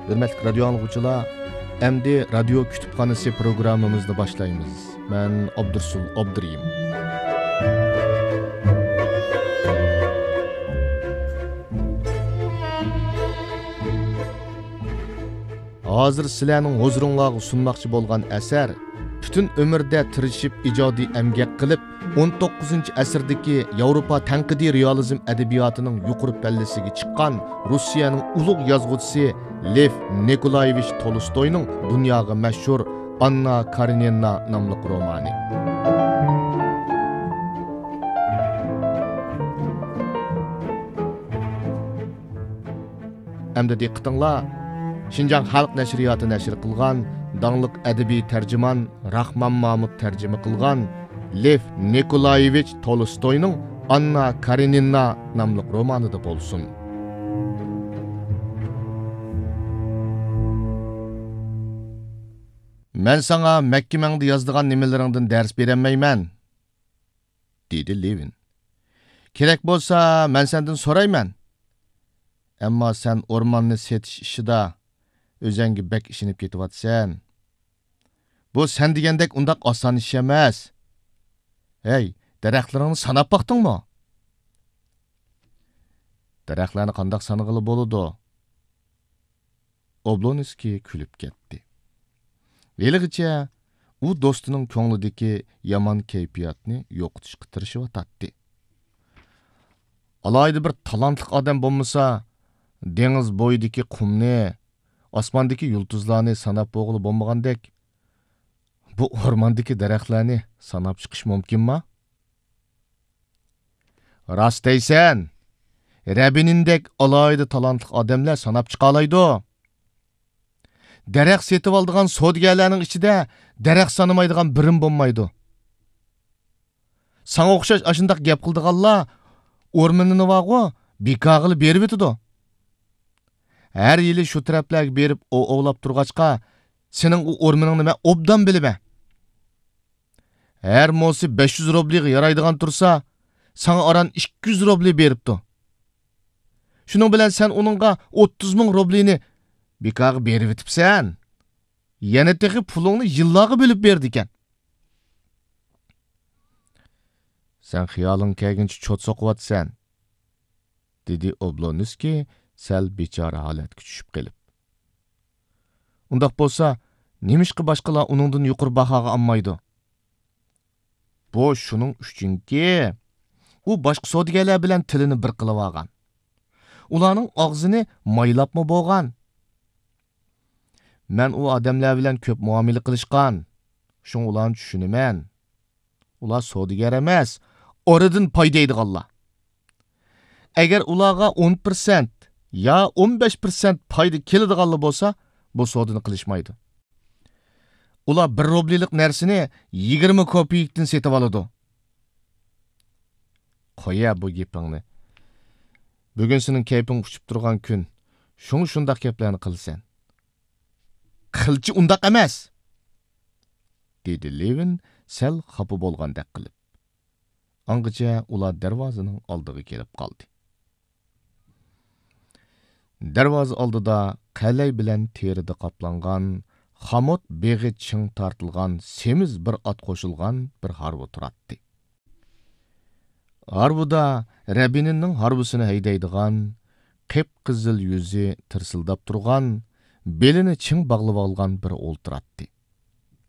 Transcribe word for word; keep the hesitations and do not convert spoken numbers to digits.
Hürmetli radyo anlıqçılar, endi radyo kütüphanesi programımızda başlayımız. Ben Abdursul Abduriyim. Hazır sizlarning huzuringizga sunmoqchi bo'lgan asar bütün ömürde tirishib ijodiy emgak qilib o'n to'qqizinchi asrdagi Yevropa tanqidiy realizm edebiyotining yuqori pallasiga chiqqan Rossiyaning ulug' yozuvchisi Lev Nikolayevich Tolstoyning dunyoga mashhur Anna Karenina nomli romani. Endi diqqatinglar, Şinjan Xalq Nashriyoti nashr qilgan dаңлық әдеби тәржіман Рахман Мамут тәржімі қылған Лев Николаевич Толстойның Анна Каренина намлық романы да болсын. Мен саңа мәккемеңді яздыған немелеріңден дәріс беремеймен, дейді Левин. Керек болса, мен сәнден сораймен. Әмма сән орманны сетіш ішіда өзәңгі бәк ішініп кетіп атсен. Bu sen degandek undaq oson ish emas. Hey, daraxtlaringni sanab baqdingmi? Daraxtlarni qandoq sanag'ili bo'ladi? Oblonskiy kulib ketdi. Veligicha u do'stining ko'nglidagi yomon kayfiyatni yo'qotishga tirishib Alayda bir talantli odam bo'lmasa, dengiz bo'yidagi qumni, osmondagi yulduzlarni sanab bo'g'ili bo'lmagandek, bu o'rmondagi daraxtlarni sanab chiqish mumkinmi? Rost deysan. Rabinindek alayda talantli odamlar sanab chiqa oladi. Daraxt setib oldigan savdogarlarning ichida daraxt sanamaydigan birim bo'lmaydi. Sana o'xshash ashundaq gap qildiganlar o'rmonini vaqo bekag'ili berib o'tadi. Her yili shu taraflarga berib o'g'lab turg'achqa, sening u o'rmoningni men obdan bilaman. Her mosi besh yuz rubliga yaraydigan tursa, sana aran ikki yuz rubli beribdi. Shuning bilan sen uningga o'ttiz ming rublini bekaga berib o'tibsan. Yana tehi pulingni yillarga bo'lib berdi ekan. Sen xiyoling kelguncha chot soqyapsan, dedi Oblonskiy sal bechora holatga tushib qolib. Undaq bo'lsa, nemishqa boshqalar uningdan yuqori bahoga olmaydi? Bu shuning uchunki, u boshqa savdogarlar bilan tilini bir qilib olgan. Ularning og'zini maylabmi bo'lgan? Men u odamlar bilan ko'p muomala qilishgan. Shun ularni tushunaman. Ular savdogar emas, oradan foydaydiganlar. Agar ularga o'n persent ya o'n besh persent foyda keladiganlar bo'lsa, bu savdoni qilishmaydi. Ular bir rublilik narsani yigirma kopiyikdan setib oladi. Qo'ya bu gapingni. Bugun sening kayfing uchib turgan kun. Shung shundaq gaplarni qilsan. Qilchi undaq emas, dedi Levin sal xafa bo'lgandek qilib. Angacha ular darvozaning oldiga kelib qoldi. Darvoza oldida qalay bilan terida qoplangan, xamot beg'i ching tortilgan, semiz bir ot qo'shilgan bir harbu turardi. Harbuda Rabininning harbusini haydaydigan, qip-qizil yuzi tirsildab turgan, belini ching bog'lab olgan bir o'ltirardi.